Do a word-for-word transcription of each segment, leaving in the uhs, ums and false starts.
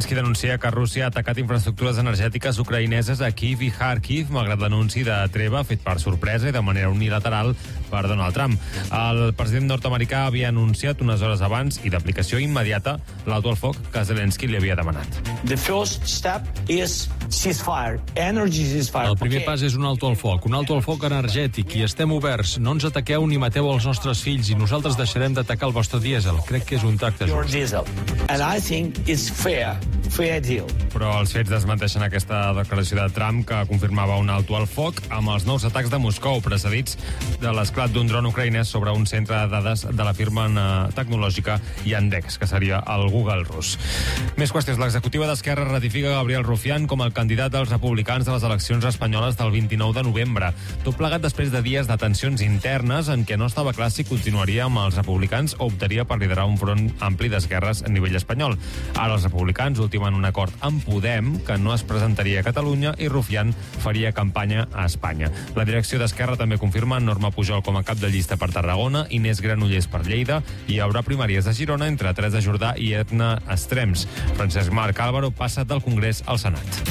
Zelensky denuncia que Rússia ha atacat infraestructures energètiques ucraïneses a Kiev i Kharkiv, malgrat l'anunci de treva fet per sorpresa i de manera unilateral per Donald Trump. El president nord-americà havia anunciat unes hores abans i d'aplicació immediata l'alto al foc que Zelensky li havia demanat. The first step is ceasefire, energy ceasefire. El primer pas és un alto al foc, un alto al foc energètic, i estem oberts. No ens ataqueu ni mateu els nostres fills i nosaltres deixarem d'atacar el vostre dièsel. Crec que és un tracte Your just. diesel. And I think it's fair, fair deal. Però els fets desmenteixen aquesta declaració de Trump, que confirmava un alto al foc amb els nous atacs de Moscou, precedits de l'esclat d'un dron ucraïnès sobre un centre de dades de la firma tecnològica Yandex, que seria el Google rus. Més qüestions. L'executiva d'Esquerra ratifica Gabriel Rufián com el candidat dels republicans de les eleccions espanyoles del vint-i-nou de novembre. Tot plegat després de dies de tensions internes en què no estava clar si continuaria amb els republicans o optaria per liderar un front ampli d'esquerres a nivell espanyol. Ara els republicans ultimen un acord amb Podem que no es presentaria a Catalunya i Rufián faria campanya a Espanya. La direcció d'Esquerra també confirma Norma Pujol com a cap de llista per Tarragona, Inés Granollers per Lleida, i hi haurà primàries de Girona entre Teresa Jordà i Edna Estrems. Francesc Marc Álvaro passa del Congrés al Senat.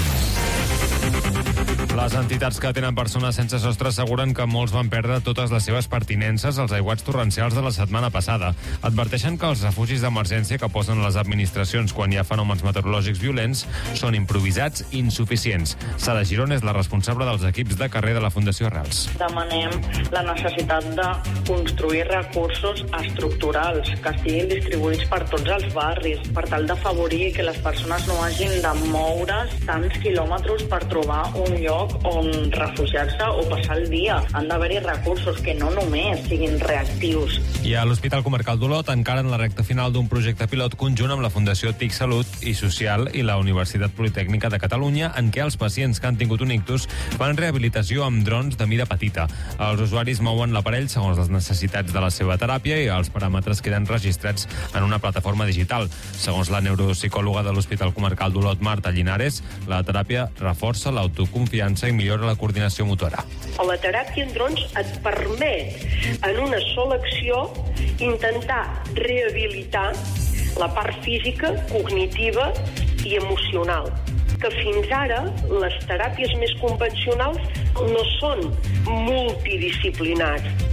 Les entitats que tenen persones sense sostre asseguren que molts van perdre totes les seves pertinences als aiguats torrencials de la setmana passada. Adverteixen que els refugis d'emergència que posen les administracions quan hi ha fenòmens meteorològics violents són improvisats i insuficients. Sara Girona és la responsable dels equips de carrer de la Fundació Arrels. Demanem la necessitat de construir recursos estructurals que estiguin distribuïts per tots els barris, per tal d'afavorir que les persones no hagin de moure's tants quilòmetres per trobar un lloc on refugiar-se o passar el dia. Han d'haver-hi recursos que no només siguin reactius. I a l'Hospital Comarcal d'Olot encara en la recta final d'un projecte pilot conjunt amb la Fundació T I C Salut i Social i la Universitat Politècnica de Catalunya, en què els pacients que han tingut un ictus fan rehabilitació amb drons de mida petita. Els usuaris mouen l'aparell segons les necessitats de la seva teràpia i els paràmetres queden registrats en una plataforma digital. Segons la neuropsicòloga de l'Hospital Comarcal d'Olot, Marta Llinares, la teràpia reforça l'autoconfiança i millora la coordinació motora. La teràpia en drons et permet, en una sola acció, intentar rehabilitar la part física, cognitiva i emocional, que fins ara les teràpies més convencionals no són multidisciplinars.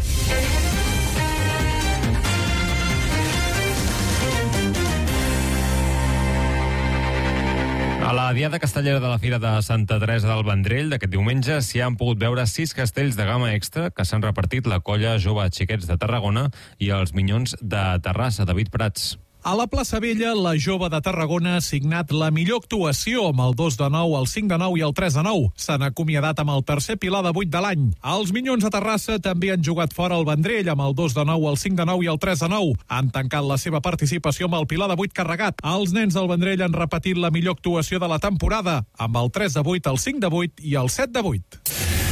A la Diada Castellera de la Fira de Santa Teresa del Vendrell d'aquest diumenge s'hi han pogut veure sis castells de gamma extra que s'han repartit la Colla Jove Xiquets de Tarragona i els Minyons de Terrassa. David Prats. A la plaça Vella, la Jove de Tarragona ha signat la millor actuació amb el dos de nou, el cinc de nou i el tres de nou. S'han acomiadat amb el tercer pilar de vuit de l'any. Els Minyons de Terrassa també han jugat fora el Vendrell amb el dos de nou, el cinc de nou i el tres de nou. Han tancat la seva participació amb el pilar de vuit carregat. Els nens del Vendrell han repetit la millor actuació de la temporada amb el tres de vuit, el cinc de vuit i el set de vuit.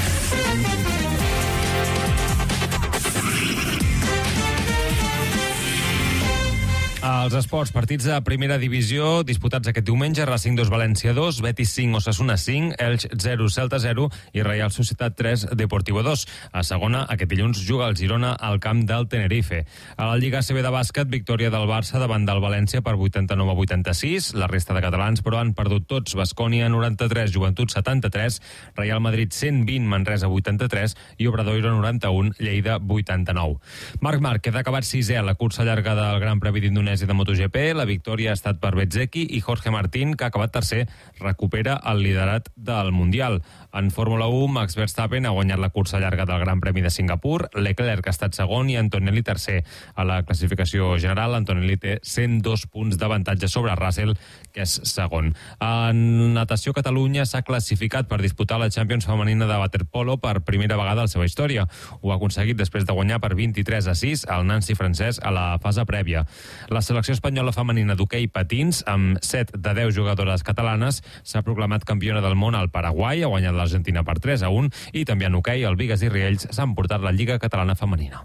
Els esports, partits de primera divisió disputats aquest diumenge: Racing dos, València dos, Betis cinc, Osasuna cinc, Elx zero, Celta zero i Reial Societat tres, Deportivo dos. A segona, aquest dilluns juga el Girona al camp del Tenerife. A la Lliga A C B de bàsquet, victòria del Barça davant del València per vuitanta-nou a vuitanta-sis. La resta de catalans, però, han perdut tots. Baskonia noranta-tres, Joventut setanta-tres, Real Madrid cent vint, Manresa vuitanta-tres i Obradoiro noranta-un, Lleida vuitanta-nou. Marc Márquez ha acabat sisè a la cursa llarga del Gran Premi d'Indonèsia de MotoGP. La victòria ha estat per Bezzecchi i Jorge Martín, que ha acabat tercer, recupera el liderat del Mundial. En Fórmula u, Max Verstappen ha guanyat la cursa llarga del Gran Premi de Singapur, Leclerc ha estat segon i Antonelli tercer. A la classificació general, Antonelli té cent dos punts d'avantatge sobre Russell, que és segon. En natació, Catalunya s'ha classificat per disputar la Champions femenina de waterpolo per primera vegada a la seva història. Ho ha aconseguit després de guanyar per vint-i-tres a sis al Nancy francès a la fase prèvia. La selecció espanyola femenina d'hoquei patins, amb set de deu jugadores catalanes, s'ha proclamat campiona del món al Paraguai, ha guanyat l'Argentina per tres a un, i també en hoquei el Bigues i Riells s'han portat la Lliga Catalana Femenina.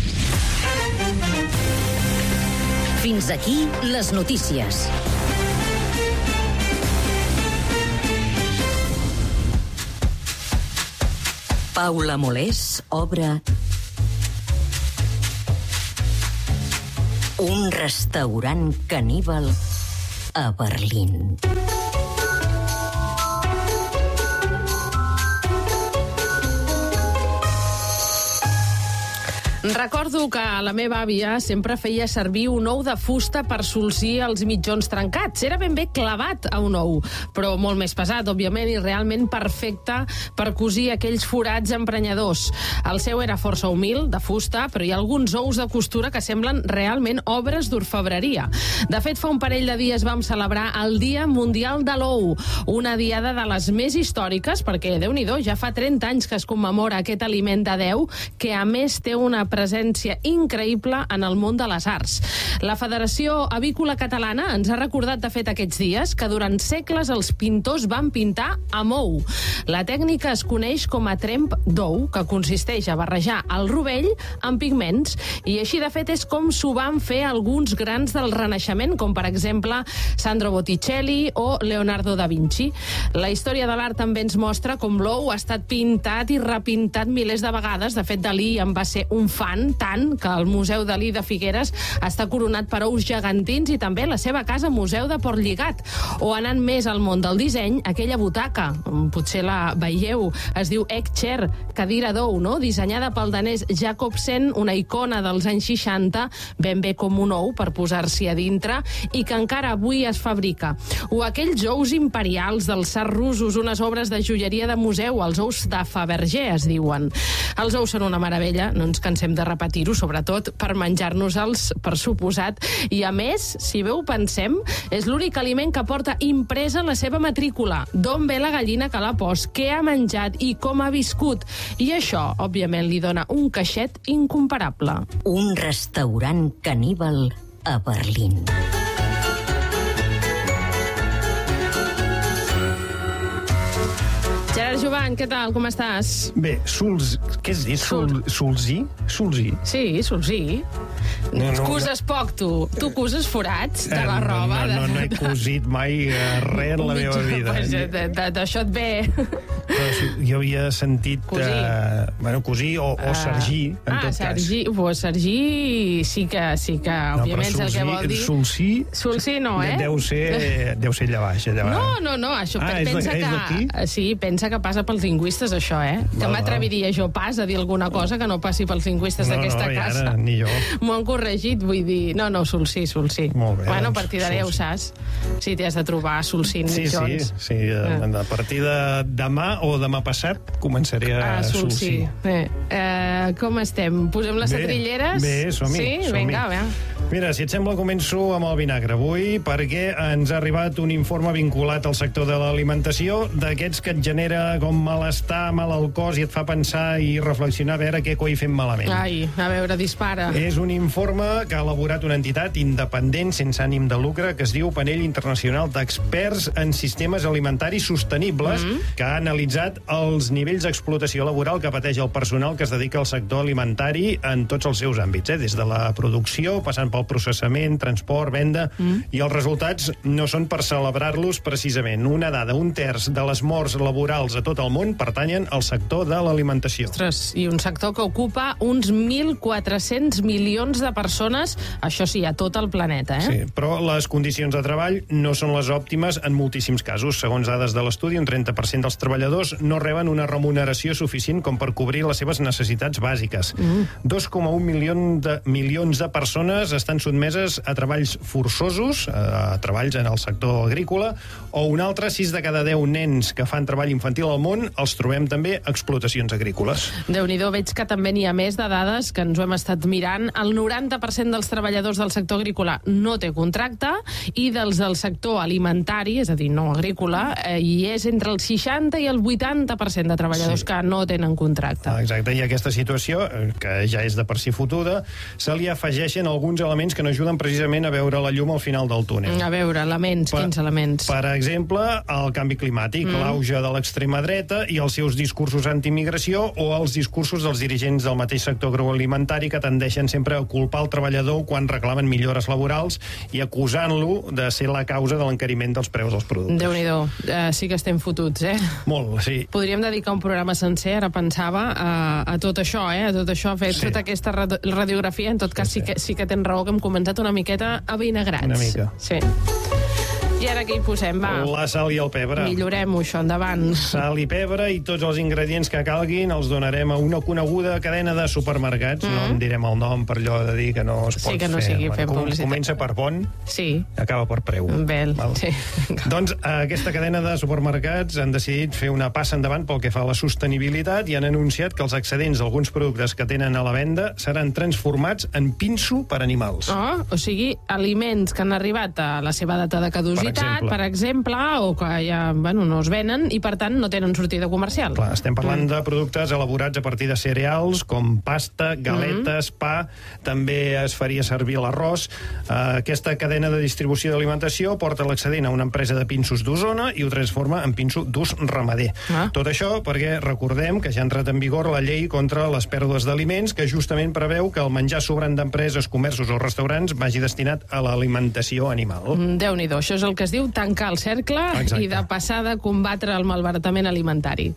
Fins aquí les notícies. Paula Molés obre un restaurant caníbal a Berlín. Recordo que la meva àvia sempre feia servir un ou de fusta per solsir els mitjons trencats. Era ben bé clavat a un ou, però molt més pesat, òbviament, i realment perfecte per cosir aquells forats emprenyadors. El seu era força humil, de fusta, però hi ha alguns ous de costura que semblen realment obres d'orfebreria. De fet, fa un parell de dies vam celebrar el Dia Mundial de l'Ou, una diada de les més històriques, perquè, Déu-n'hi-do, ja fa trenta anys que es commemora aquest aliment de Déu, que a més té una presència increïble en el món de les arts. La Federació Avícola Catalana ens ha recordat, de fet, aquests dies, que durant segles els pintors van pintar amb ou. La tècnica es coneix com a tremp d'ou, que consisteix a barrejar el rovell amb pigments, i així, de fet, és com s'ho van fer alguns grans del Renaixement, com, per exemple, Sandro Botticelli o Leonardo da Vinci. La història de l'art també ens mostra com l'ou ha estat pintat i repintat milers de vegades. De fet, Dalí en va ser un fan, tant que el Museu Dalí de Figueres està coronat per ous gegantins, i també la seva casa museu de Portlligat. O anant més al món del disseny, aquella butaca, potser la veieu, es diu Egg Chair, cadira d'ou, no? Dissenyada pel danès Jacobsen, una icona dels anys seixanta, ben bé com un ou per posar-s'hi a dintre, i que encara avui es fabrica. O aquells ous imperials dels tsars russos, unes obres de joieria de museu, els ous de Fabergé es diuen. Els ous són una meravella, no ens cansem de repetir-ho, sobretot per menjar-nos-els, per suposat, i a més, si bé ho pensem, és l'únic aliment que porta impresa la seva matrícula, d'on ve la gallina que l'ha post, què ha menjat i com ha viscut, i això, òbviament, li dona un caixet incomparable. Un restaurant caníbal a Berlín. Gerard Jovany, què tal? Com estàs? Bé, sols... Què has dit? Sol, solsí? Solsí? Sí, solsí. No, no, cuses no. Poc, tu. Tu cuses forats de la roba. No, no, no, no he cosit mai res en la meva vida. Pues, d'això et ve. Però sí, jo havia sentit... Cosir. Uh, bueno, cosir o, o sergir, en ah, tot sergir, cas. Pues sergir sí que, sí que no, òbviament, és el que vol dir. Solsí... Solsí no, eh? Deu ser, deu ser allà baix, allà baix. No, no, no, això ah, pensa és d'aquí? que... Sí, pensa que passa pels lingüistes, això, eh? Que val, m'atreviria jo pas a dir alguna cosa que no passi pels lingüistes no, d'aquesta no, casa. Ara, ni jo. M'ho han corregit, vull dir... No, no, solsí, solsí. Molt bé. Bueno, a doncs, partir d'ara ja ho saps. Si t'hi has de trobar solsint sí, mitjons. Sí, sí. Ah. A partir de demà o demà passat començaré a ah, solsir. Bé. Eh, com estem? Posem les bé, setrilleres? Bé, som-hi. Sí? Som Vinga, bé. Mira, si et sembla, començo amb el vinagre avui, perquè ens ha arribat un informe vinculat al sector de l'alimentació, d'aquests que et genera com malestar, mal al cos, i et fa pensar i reflexionar a veure què coi fem malament. Ai, a veure, dispara. És un informe que ha elaborat una entitat independent sense ànim de lucre que es diu Panell Internacional d'Experts en Sistemes Alimentaris Sostenibles, mm-hmm. que ha analitzat els nivells d'explotació laboral que pateix el personal que es dedica al sector alimentari en tots els seus àmbits, eh? Des de la producció, passant pel processament, transport, venda, mm. i els resultats no són per celebrar-los precisament. Una dada, un terç de les morts laborals a tot el món pertanyen al sector de l'alimentació. Ostres, i un sector que ocupa uns mil quatre-cents milions de persones, això sí, a tot el planeta, eh? Sí, però les condicions de treball no són les òptimes en moltíssims casos. Segons dades de l'estudi, un trenta per cent dels treballadors no reben una remuneració suficient com per cobrir les seves necessitats bàsiques. Mm. dos coma un milions de, milions de persones estan sotmeses a treballs forçosos, a treballs en el sector agrícola, o un altre, sis de cada deu nens que fan treball infantil al món els trobem també a explotacions agrícoles. Déu-n'hi-do, veig que també n'hi ha més de dades que ens ho hem estat mirant. El noranta per cent dels treballadors del sector agrícola no té contracte, i dels del sector alimentari, és a dir, no agrícola, eh, hi és entre el seixanta i el vuitanta per cent de treballadors sí. que no tenen contracte. Ah, exacte, i a aquesta situació, que ja és de per si fotuda, se li afegeixen alguns elements que no ajuden precisament a veure la llum al final del túnel. A veure, elements, per, quins elements? Per exemple, el canvi climàtic, mm. l'auge de l'extrema dreta i els seus discursos anti-immigració, o els discursos dels dirigents del mateix sector agroalimentari que tendeixen sempre a culpar el treballador quan reclamen millores laborals i acusant-lo de ser la causa de l'encariment dels preus dels productes. Déu-n'hi-do, uh, sí que estem fotuts, eh? Molt, sí. Podríem dedicar un programa sencer, ara pensava, a, a tot això, eh? A tot això, a fer sí. tota aquesta radiografia. En tot cas, sí, sí que, sí que tens raó, que hem començat una miqueta a vinagrats. Una mica. Sí. I ara què hi posem, va? La sal i el pebre. Millorem-ho, això, endavant. Sal i pebre i tots els ingredients que calguin els donarem a una coneguda cadena de supermercats. Mm. No en direm el nom per allò de dir que no es pot sí, que no fer. sigui fent Com, publicitat. comença per bon, sí. acaba per preu. Bel, Val. sí. Doncs aquesta cadena de supermercats han decidit fer una passa endavant pel que fa a la sostenibilitat i han anunciat que els excedents d'alguns productes que tenen a la venda seran transformats en pinso per animals. Oh, o sigui, aliments que han arribat a la seva data de caducitat, per exemple, per exemple o que ja bueno, no es venen i, per tant, no tenen sortida comercial. Clar, estem parlant mm. de productes elaborats a partir de cereals, com pasta, galetes, mm. pa, també es faria servir l'arròs. Uh, aquesta cadena de distribució d'alimentació porta l'excedent a una empresa de pinsos d'Osona i ho transforma en pinso d'ús ramader. Ah. Tot això perquè recordem que ja ha entrat en vigor la llei contra les pèrdues d'aliments, que justament preveu que el menjar sobrant d'empreses, comerços o restaurants vagi destinat a l'alimentació animal. Mm, Déu-n'hi-do, això és el que es diu tancar el cercle. Exacte. I de passada combatre el malbaratament alimentari.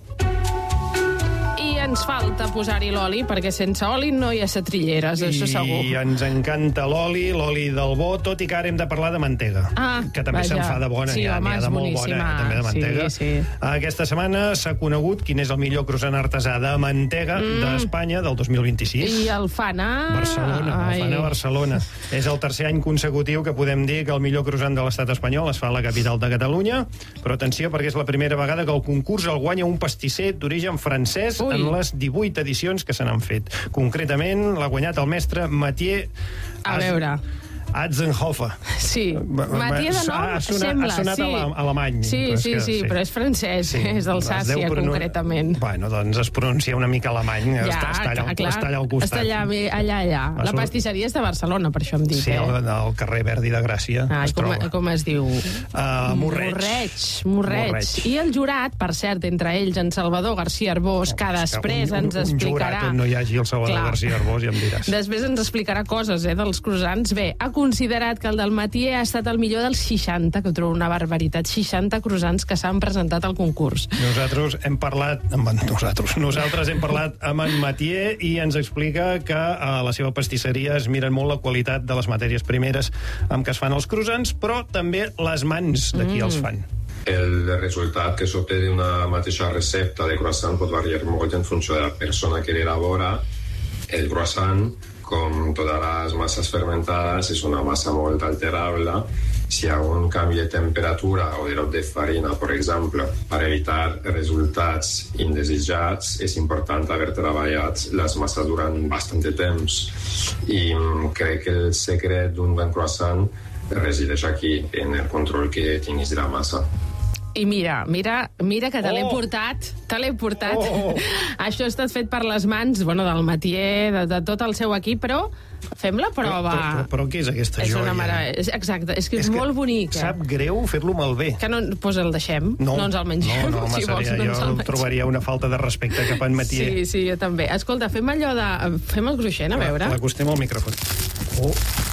I ens falta posar-hi l'oli, perquè sense oli no hi ha setrilleres, això segur. I ens encanta l'oli, l'oli del bo, tot i que ara hem de parlar de mantega, ah, que també se'n fa de bona, sí, n'hi ha, home, ha de molt bona, també de mantega. Sí, sí. Aquesta setmana s'ha conegut quin és el millor croissant artesà de mantega mm. d'Espanya del dos mil vint-i-sis. I el fan a... Barcelona, el fan a Barcelona. És el tercer any consecutiu que podem dir que el millor croissant de l'estat espanyol es fa a la capital de Catalunya, però atenció, perquè és la primera vegada que el concurs el guanya un pastisser d'origen francès. Ui. En les divuit edicions que se n'han fet. Concretament, l'ha guanyat el mestre Mathieu... A veure... Atzenhofer. Sí. Mathieu de nom ha sonat, sembla, ha sonat sí. a alemany. Sí, sí, sí, sí, però és francès, sí. És d'Alsàcia, concretament. Bueno, doncs es pronuncia una mica alemany, ja, està, està, allà, clar, està allà al costat. Està allà, allà, allà. La pastisseria és de Barcelona, per això em dic, sí, eh? Sí, al carrer Verdi de Gràcia ah, es com, troba. Com es diu? Uh, Morreig. Morreig. Morreig. I el jurat, per cert, entre ells, en Salvador García Arbós, que després un, un, ens explicarà... Un jurat on no hi hagi el Salvador clar. García Arbós, ja em diràs. Després ens explicarà coses, eh, dels croissants. Bé, ha considerat que el del Mathieu ha estat el millor dels seixanta, que ho trobo una barbaritat, seixanta croissants que s'han presentat al concurs. Nosaltres hem parlat amb nosaltres, nosaltres hem parlat amb en Mathieu i ens explica que a la seva pastisseria es miren molt la qualitat de les matèries primeres amb què es fan els croissants, però també les mans de qui mm. els fan. El resultat que s'obté d'una mateixa recepta de croissant pot variar molt en funció de la persona que l'elabora. El croissant, com totes les masses fermentades, és una massa molt alterable. Si hi ha un canvi de temperatura o de lot de farina, per exemple, per evitar resultats indesitjats, és important haver treballat les masses durant bastant temps. I crec que el secret d'un bon croissant resideix aquí, en el control que tinguis de la massa. I mira, mira, mira que te l'he oh. portat, te l'he portat. Oh. Això ha estat fet per les mans, bueno, del Mathieu, de, de tot el seu equip, però fem la prova. Però, però, però què és aquesta és joia? Una mare... Exacte, és que és, és molt bonic. Sap greu fer-lo malbé. Que no, pues el deixem, no, no ens el mengem. No, no, home, si vols, seria, no jo trobaria una falta de respecte cap a en Mathieu. Sí, sí, jo també. Escolta, fem allò de... Fem el cruixent, a veure. L'acostem al micròfon. Oh.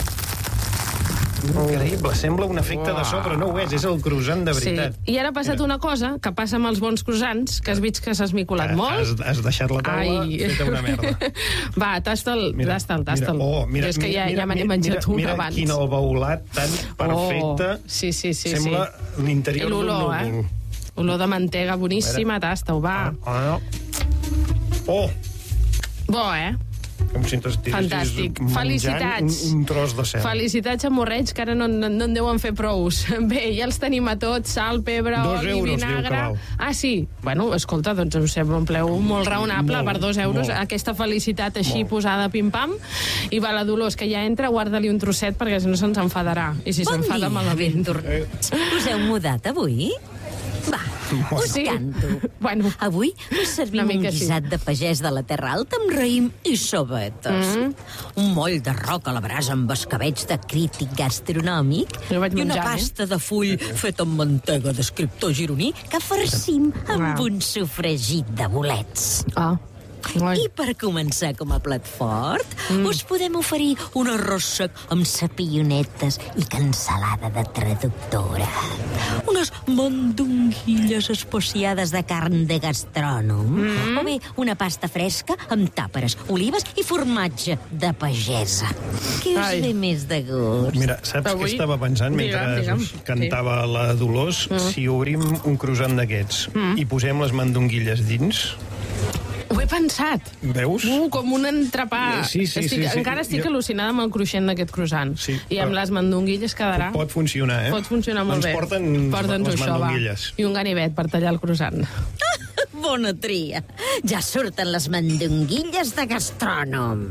Increïble, sembla un efecte oh. de so, però no ho és, és el croissant de veritat. Sí. I ara ha passat una cosa que passa amb els bons croissants, que has vist que s'ha esmicolat has, molt. Has, has deixat la taula Ai. feta una merda. Va, tasta'l, tasta'l, tasta'l. Oh, mira, és que ja, mira, ja me n'he mira, menjat mira, un mira abans. Mira quin albaulat tan perfecte. Oh. Sí, sí, sí. Sembla sí. l'interior d'un núvol. Eh? Olor de mantega boníssima, tasta-ho, va. Ah, ah. Oh! Bo, eh? Com si fantàstic. Felicitats. Un, un tros de cel. Felicitats a Morreig, que ara no, no, no en deuen fer prous. Bé, ja els tenim a tots, sal, pebre, dos oli, euros, vinagre... Ah, sí? Bueno, escolta, doncs em sembla un preu molt raonable molt, per dos euros. Molt. Aquesta felicitat així molt. Posada pim-pam. I va, la Dolors, que ja entra, guarda-li un trosset, perquè si no se'ns enfadarà. I si bon s'enfada malament... Eh. Us heu mudat avui? Va, us sí. canto. Bueno, avui us servim un guisat sí. de pagès de la Terra Alta amb raïm i sobetes. Mm -hmm. Un moll de roc a la brasa amb escabets de crític gastronòmic i una menjar, pasta eh? de full feta amb mantega d'escriptor gironí que farcim amb ah. un sofregit de bolets. Ah. Oi. I per començar com a plat fort, mm. us podem oferir un arròs sec amb sapionetes i cansalada de traductora. Unes mandonguilles especiades de carn de gastrònom. Mm. O bé una pasta fresca amb tàperes, olives i formatge de pagesa. Què us Ai. ve més de gust? Mira, saps Avui? què estava pensant mentre digue'm, digue'm. cantava sí. la Dolors? Mm. Si obrim un croissant d'aquests mm. i posem les mandonguilles dins... Ho he pensat. Veus? Uh, com un entrepà. Sí, sí, estic, sí, sí. encara estic jo... al·lucinada amb el cruixent d'aquest croissant. Sí, I amb les mandonguilles quedarà. Pot funcionar, eh? Pot funcionar molt doncs bé. Porten Porta'ns les això, mandonguilles. Va. I un ganivet per tallar el croissant. Bona tria. Ja surten les mandonguilles de gastrònom.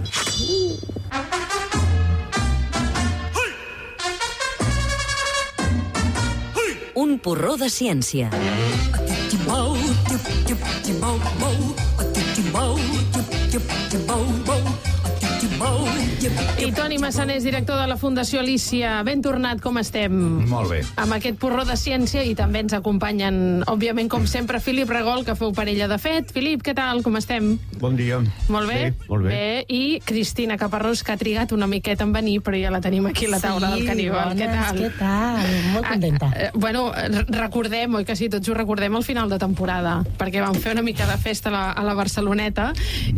Un porró de ciència. I Toni Massanés, director de la Fundació Alícia, ben tornat, com estem? Molt bé. Amb aquest porró de ciència, i també ens acompanyen, òbviament, com sempre, Filip Regol, que feu parella de fet. Filip, què tal, com estem? Bon dia. Molt bé? Sí, molt bé. bé. I Cristina Caparrós, que ha trigat una miqueta en venir, però ja la tenim aquí a la taula sí, del Caníbal. Bones, què tal? Què tal? Molt contenta. Ah, eh, bueno, recordem, oi que sí, tots ho recordem, al final de temporada, perquè vam fer una mica de festa a la, a la Barceloneta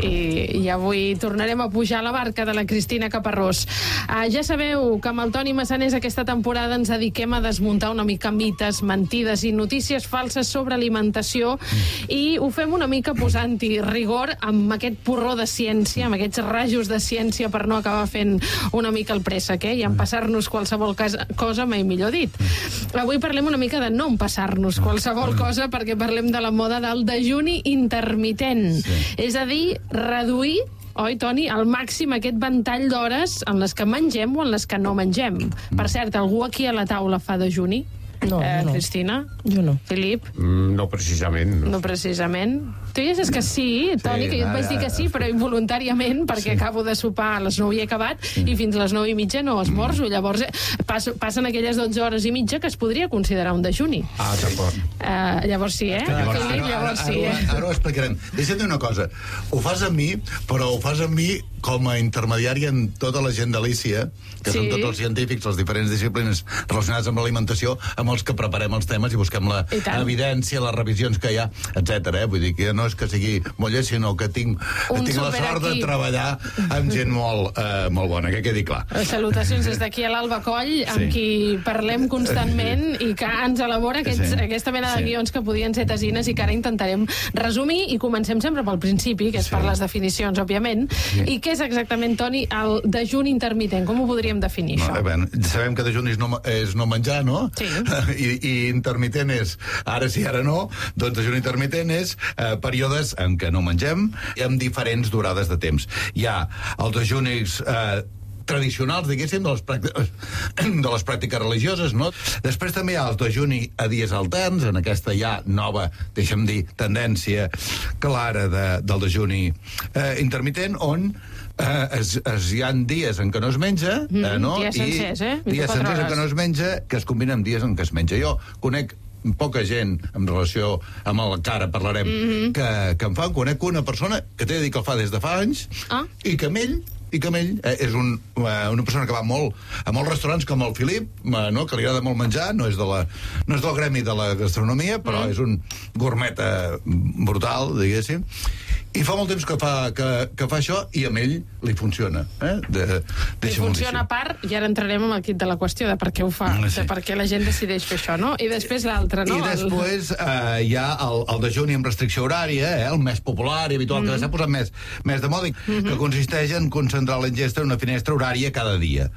i, i avui tornarem a pujar a la barca de la Cristina Caparrós. Uh, ja sabeu que amb el Toni Massanés aquesta temporada ens dediquem a desmuntar una mica mites, mentides i notícies falses sobre alimentació mm. i ho fem una mica posant-hi rigor amb aquest porró de ciència, amb aquests rajos de ciència per no acabar fent una mica el préssec, eh? I empassar-nos qualsevol casa, cosa, mai millor dit. Avui parlem una mica de no empassar-nos qualsevol cosa perquè parlem de la moda del dejuni intermitent. Sí. És a dir, reduir oi, Toni, al màxim aquest ventall d'hores en les que mengem o en les que no mengem. Per cert, algú aquí a la taula fa dejuni? No, eh, no. Cristina? Jo no. Filip? Mm, no precisament. No. No precisament. Tu ja saps que sí, Toni, sí, que jo et vaig dir que sí, però involuntàriament, perquè sí. acabo de sopar a les nou i he acabat, sí. i fins a les nou i mitja no esmorzo. Mm. Llavors eh, passo, passen aquelles dotze hores i mitja que es podria considerar un dejuni. Ah, tampoc. Uh, llavors sí, eh? Llavors, Filip, ara, llavors ara, sí, ara, eh? ara ho explicarem. Deixa't dir una cosa. Ho fas amb mi, però ho fas amb mi com a intermediari en tota la gent d'Alícia, que sí. són tots els científics, les diferents disciplines relacionades amb l'alimentació, amb els que preparem els temes i busquem la evidència, les revisions que hi ha, etcètera. Eh? Vull dir que no és que sigui molt llest, sinó que tinc, tinc la sort de treballar amb gent molt, eh, molt bona, que quedi clar. Salutacions des d'aquí a l'Alba Coll, amb sí. qui parlem constantment i que ens elabora aquests, sí. aquesta mena de sí. guions que podien ser tesines i que ara intentarem resumir, i comencem sempre pel principi, que és sí. per les definicions, òbviament. Sí. I què és exactament, Toni, el dejuni intermitent? Com ho podríem definir, no, això? Bé, sabem que dejuni és no, és no menjar, no? Sí. I, i intermitent és ara sí, ara no. Doncs dejuni intermitent és eh, períodes en què no mengem i amb diferents durades de temps. Hi ha els dejunis eh, tradicionals, diguéssim, de les, pràctiques, de les pràctiques religioses, no? Després també hi ha el dejuni a dies alterns, en aquesta ja nova, deixa'm dir, tendència clara de, del dejuni eh, intermitent, on eh, es, es, hi ha dies en què no es menja, mm, eh, no? Dies sencers, eh? Dies sencers en què no es menja, que es combinen amb dies en què es menja. Jo conec poca gent en relació amb el que ara parlarem mm -hmm. que, que en fan. Conec una persona que té de dir que el fa des de fa anys ah. i que amb ell i que ell eh, és un, uh, una persona que va molt a molts restaurants com el Filip, uh, no? Que li agrada molt menjar, no és, de la, no és del gremi de la gastronomia, però mm. és un gourmet uh, brutal, diguéssim, i fa molt temps que fa, que, que fa això i amb ell li funciona. Eh? De, I funciona a part, i ara entrarem en el kit de la qüestió de per què ho fa, sí. de per què la gent decideix fer això, no? I després l'altre, no? I després eh, hi ha el, el dejuni amb restricció horària, eh? El més popular i habitual, mm. que s'ha posat més, més de moda, mm -hmm. que consisteix en concentrar la ingesta en una finestra horària cada dia.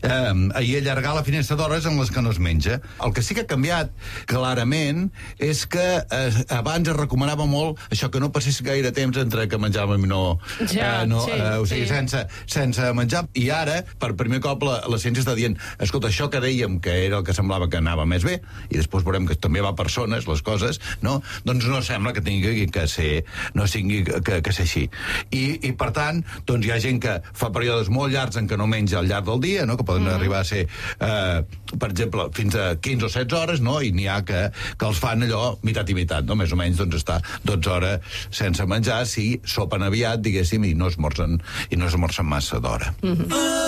Eh, I allargar la finestra d'hores en les que no es menja. El que sí que ha canviat clarament és que eh, abans es recomanava molt això, que no passés gaire temps entre que menjàvem i no... Ja, eh, no sí, eh, o sigui, sí. sense, sense menjar. I ara, per primer cop, la, la ciència està dient, escolta, això que dèiem que era el que semblava que anava més bé, i després veurem que també va a persones, les coses, no? Doncs no sembla que tingui que ser, no sigui que, que ser així. I, I, per tant, doncs hi ha gent que fa períodes molt llargs en què no menja al llarg del dia, no? Que poden mm. arribar a ser, eh, per exemple, fins a quinze o setze hores, no? I n'hi ha que, que els fan allò mitat i mitat, no? Més o menys, doncs, està dotze hores sense menjar, si sopen aviat, diguéssim, i no esmorzen, i no esmorzen massa d'hora. Mm-hmm.